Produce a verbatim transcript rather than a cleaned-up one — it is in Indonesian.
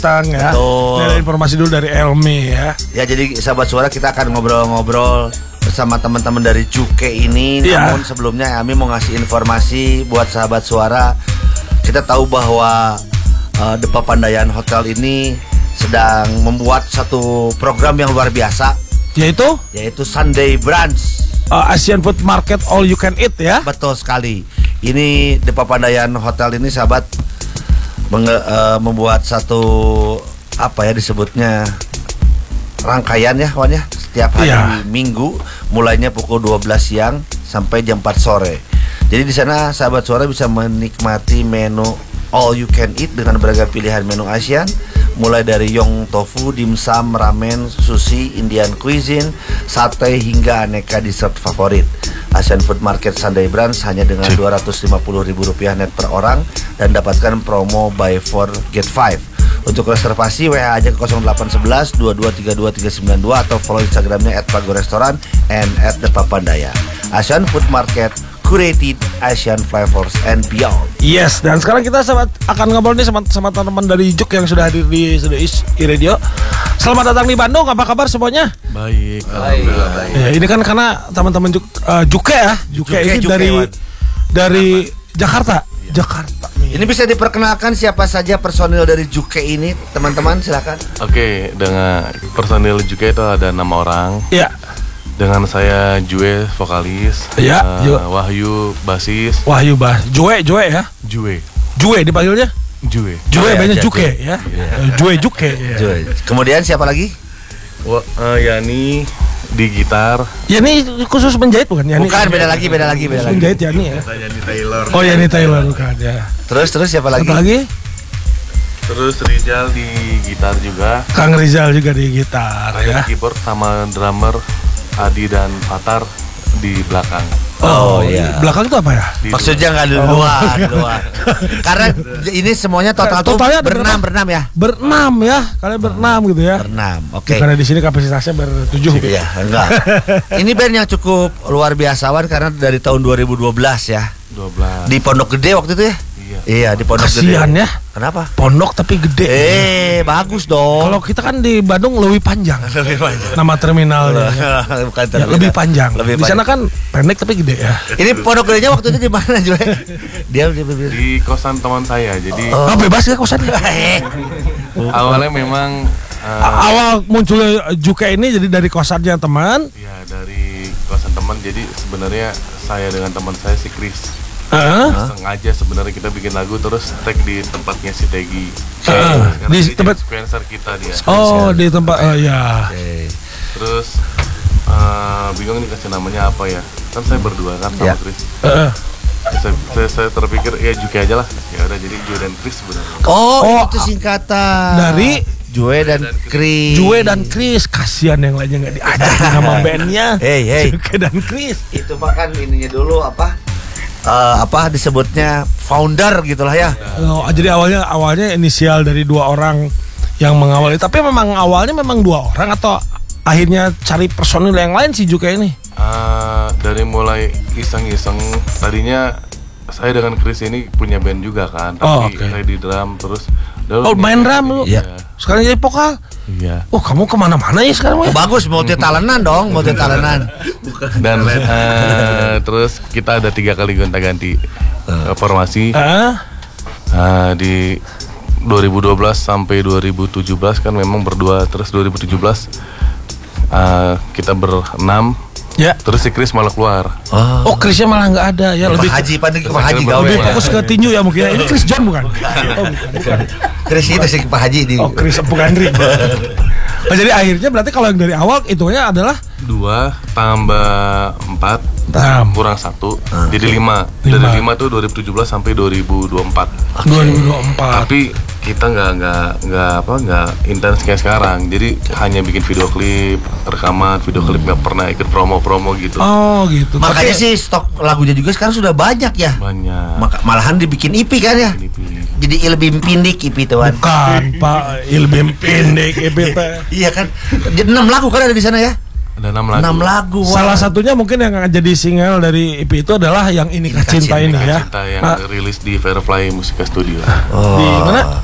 datang ya. Ada informasi dulu dari Elmi ya. Ya, jadi sahabat suara, kita akan ngobrol-ngobrol bersama teman-teman dari Juke ini. Ya. Namun sebelumnya Elmi mau ngasih informasi buat sahabat suara. Kita tahu bahwa uh, The Papandayan Hotel ini sedang membuat satu program yang luar biasa, yaitu yaitu Sunday Brunch, uh, Asian Food Market All You Can Eat ya. Betul sekali. Ini The Papandayan Hotel ini sahabat menge- uh, membuat satu apa ya disebutnya rangkaian ya kawan ya, setiap hari Iya. Minggu mulainya pukul dua belas siang sampai jam empat sore. Jadi di sana sahabat suara bisa menikmati menu all you can eat dengan beragam pilihan menu ASEAN, mulai dari yong tofu, dimsum, ramen, sushi, Indian cuisine, sate hingga aneka dessert favorit. Asian Food Market Sunday Brunch hanya dengan dua ratus lima puluh ribu rupiah net per orang dan dapatkan promo buy four get five. Untuk reservasi W A aja ke nol delapan satu satu dua dua tiga dua tiga sembilan dua atau follow Instagramnya at pago restoran and at the papandayan. Asian Food Market, curated Asian flavors and beyond. Yes, dan sekarang kita sama, akan ngobrol nih sama, sama teman-teman dari Juk yang sudah hadir di Studio iRadio. Selamat datang di Bandung, apa kabar semuanya? Baik, alhamdulillah baik. Ya, ini kan karena teman-teman Juk, uh, Juke ya, Juke, Juke, ini Juke, dari Wan. dari Jakarta, Jakarta. Ini bisa diperkenalkan siapa saja personil dari Juke ini, teman-teman, silakan. Oke, dengan personil juga itu ada enam orang. Ya. Dengan saya Jue vokalis, Ya, uh, Ju. Wahyu basis, Wahyu Bah, Jue, Jue ya, Jue, Jue dipanggilnya, Jue, Jue Jue banyak aja, Juke Jue. ya, Uh, Jue Juke. Ya. Joy. Kemudian siapa lagi? Wa, uh, Yani di gitar, Ya ini khusus menjahit bukan? Yani Bukan, beda lagi, beda lagi, beda lagi. menjahit Yani ya. Yani Taylor, Oh Yani Taylor bukan ya. Terus terus siapa lagi? Satu lagi terus Rizal di gitar juga, Kang Rizal juga di gitar ada ya. di keyboard sama drummer Adi dan Fatar di belakang. Oh, iya. Belakang itu apa ya? Di Maksudnya nggak di Oh. luar, di luar. Karena ini semuanya total tuh Totalnya ada berenam, berapa? berenam ya. Berenam ya, kalian berenam gitu ya. Berenam, oke. Karena di sini kapasitasnya bertujuh. Iya, enggak. Ini band yang cukup luar biasa Wan, karena dari tahun dua ribu dua belas ya. dua belas. Di Pondok Gede waktu itu ya? Iya. Iya, di Pondok Gede. Kasian ya. Kenapa? Pondok tapi gede. Eh, bagus dong. Kalau kita kan di Bandung lebih panjang. Lebih panjang. Nama terminalnya. Bukan Ya, terminal. lebih panjang. Lebih Di sana panjang. kan pendek tapi gede ya. Ini Pondok Gedenya waktu itu di mana, Joy? Dia dia dia- Di kosan teman saya, jadi Oh, bebas ya kosannya. awalnya memang uh, A- Awal munculnya Juke ini jadi dari kosannya teman. ya dari kosan teman, jadi sebenarnya saya dengan teman saya si Chris Heeh. sengaja sebenarnya kita bikin lagu terus tag di tempatnya si Tegi. Heeh. Karena Di dia tempat- jadi influencer kita dia. Oh, di tempat oh ya. Oke. Terus uh, bingung nih kasih namanya apa ya? Kan saya berdua kan sama Ya. Chris. Heeh. Saya, saya, saya terpikir ya Juke aja lah. Ya udah jadi Joe dan Chris sebenarnya. Oh, Oh, itu singkatan dari Joe dan Chris. Jue dan Chris, kasihan yang lainnya nggak diajak nama bandnya. Hey, hey. Juke dan Chris. Itu makan ininya dulu apa? Eh, apa disebutnya founder gitulah ya. Oh, jadi awalnya awalnya inisial dari dua orang yang mengawali. Tapi memang awalnya memang dua orang atau akhirnya cari personil yang lain si Juke ini? Uh, dari mulai iseng-iseng, tadinya saya dengan Chris ini punya band juga kan, Oh, tapi oke. saya di drum terus. Oh, main drum lu? Iya. Sekarang jadi vokal. Iya. Oh, kamu kemana-mana ya sekarang ya? Bagus, multi talentan dong, multi talentan. Dan uh, terus kita ada tiga kali gonta-ganti uh, formasi. Ah, Nah, di dua ribu dua belas sampai dua ribu tujuh belas kan memang berdua, terus dua ribu tujuh belas uh, kita berenam, ya. terus si Chris malah keluar. Oh, Chrisnya malah nggak ada ya, Pak lebih Haji, Pak Terus Pak Haji akhirnya gawe. lebih ya. fokus ke tinju ya mungkin. Ini Chris John bukan? Oh, bukan. Chris itu sih Pak Haji di. Oh, Chris bukan Rick. Oh, jadi akhirnya berarti kalau yang dari awal itunya adalah Dua tambah empat enam. kurang satu, jadi lima. Lima. Dari lima tuh dua ribu tujuh belas sampai dua ribu dua puluh empat. dua ribu dua puluh empat. Tapi kita nggak nggak nggak apa nggak intens kayak sekarang. Jadi hanya bikin video klip, rekaman video klip, nggak pernah ikut promo-promo gitu. Oh, gitu. Makanya Tapi- sih stok lagunya juga sekarang sudah banyak ya. Banyak. Maka, malahan dibikin I P kan ya. Ini pilih. Jadi lebih pendek I P tuan. Bukan, Pak. Lebih pendek E P T. Iya kan. Jadi enam lagu kan ada di sana ya. Ada enam lagu. Enam lagu. wah. Salah satunya mungkin yang akan jadi single dari E P itu adalah yang Inikah Cinta ini ya. Cinta yang Nah, rilis di Firefly Musika Studio. Oh. di mana?